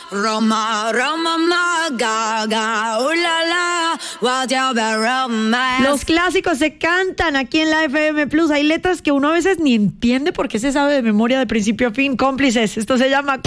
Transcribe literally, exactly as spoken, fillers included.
Roma, Roma, ma, gaga, uh, la, la, what you be romance. Los clásicos se cantan aquí en la F M Plus. Hay letras que uno a veces ni entiende por qué se sabe de memoria de principio a fin. Cómplices. Esto se llama